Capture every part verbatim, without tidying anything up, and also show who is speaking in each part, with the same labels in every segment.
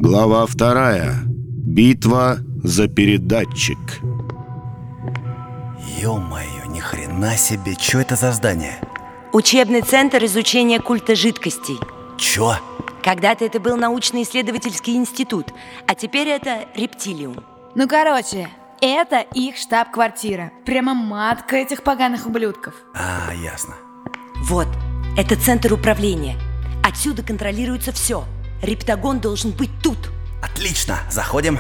Speaker 1: Глава вторая. Битва за передатчик.
Speaker 2: Ё-моё, ни хрена себе, что это за здание?
Speaker 3: Учебный центр изучения культа жидкостей.
Speaker 2: Чё?
Speaker 3: Когда-то это был научно-исследовательский институт, а теперь это рептилиум.
Speaker 4: Ну короче, это их штаб-квартира. Прямо матка этих поганых ублюдков.
Speaker 2: А, ясно.
Speaker 3: Вот, это центр управления. Отсюда контролируется все. Рептагон должен быть тут.
Speaker 2: Отлично, заходим.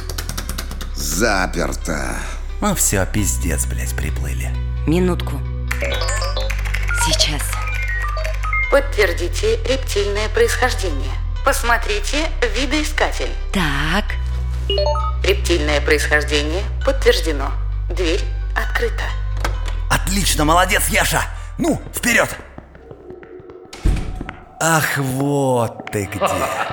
Speaker 5: Заперто.
Speaker 2: Ну все, пиздец, блядь, приплыли.
Speaker 3: Минутку. Сейчас.
Speaker 6: Подтвердите рептильное происхождение. Посмотрите видоискатель.
Speaker 3: Так.
Speaker 6: Рептильное происхождение подтверждено. Дверь открыта.
Speaker 2: Отлично, молодец, Яша. Ну, вперед. Ах, вот ты где.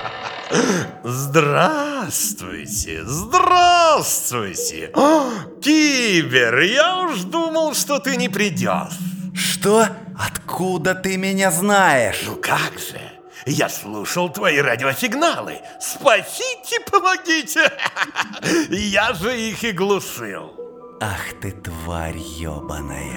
Speaker 7: Здравствуйте, здравствуйте. О, Кибер, я уж думал, что ты не придешь.
Speaker 2: Что? Откуда ты меня знаешь?
Speaker 7: Ну как же, я слушал твои радиосигналы. Спасите, помогите. Я же их и глушил.
Speaker 2: Ах ты, тварь ебаная.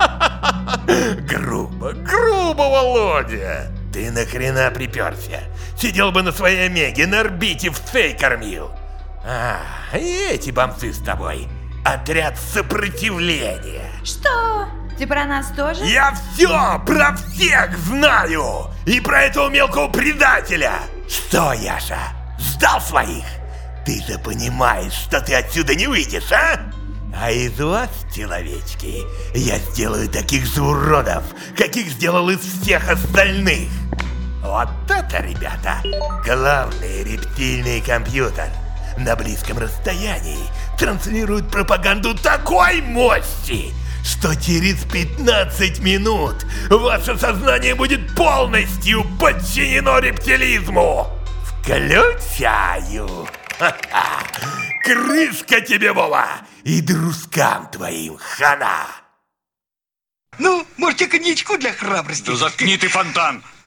Speaker 7: Грубо, грубо, Володя. Ты нахрена приперся? Сидел бы на своей омеге, на орбите в цей кормил. А, и эти бомцы с тобой. Отряд сопротивления.
Speaker 4: Что? Ты про нас тоже?
Speaker 7: Я все про всех знаю. И про этого мелкого предателя. Что, Яша, сдал своих? Ты же понимаешь, что ты отсюда не выйдешь, а? А из вас, человечки, я сделаю таких же уродов, каких сделал из всех остальных. Вот это, ребята, главный рептильный компьютер. На близком расстоянии транслирует пропаганду такой мощи, что через пятнадцать минут ваше сознание будет полностью подчинено рептилизму. Включаю. Ха-ха. Крышка тебе, Вова, и дружкам твоим хана.
Speaker 8: Ну, можете коньячку для храбрости?
Speaker 9: Да заткни ты фонтан!